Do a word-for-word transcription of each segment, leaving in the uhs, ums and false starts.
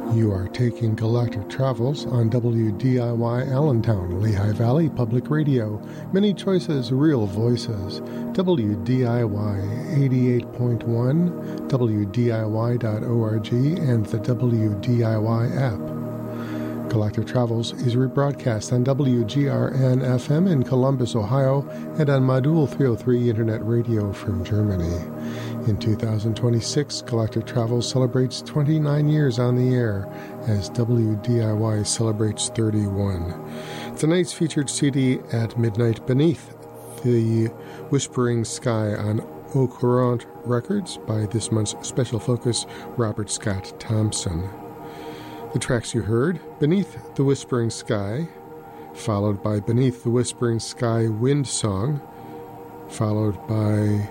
You are taking Galactic Travels on W D I Y Allentown, Lehigh Valley Public Radio. Many choices, real voices. W D I Y eighty-eight point one, W D I Y dot org, and the W D I Y app. Galactic Travels is rebroadcast on W G R N F M in Columbus, Ohio, and on Modul three oh three Internet Radio from Germany. In two thousand twenty-six, Galactic Travels celebrates twenty-nine years on the air as W D I Y celebrates thirty-one. Tonight's featured C D, At Midnight Beneath the Whispering Sky on Au Courant Records by this month's special focus, Robert Scott Thompson. The tracks you heard, Beneath the Whispering Sky, followed by Beneath the Whispering Sky Wind Song, followed by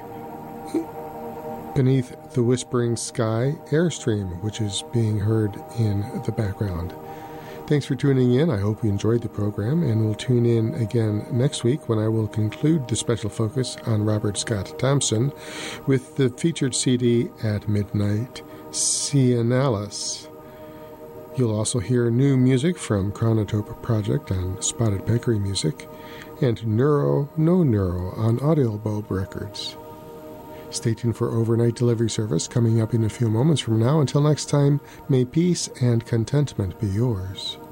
Beneath the Whispering Sky Airstream, which is being heard in the background. Thanks for tuning in. I hope you enjoyed the program, and we'll tune in again next week when I will conclude the special focus on Robert Scott Thompson with the featured C D, At Midnight Cianalis. You'll also hear new music from Chronotope Project on Spotted Bakery Music and Neuro No Neuro on Audio Bulb Records. Stay tuned for overnight delivery service coming up in a few moments from now. Until next time, may peace and contentment be yours.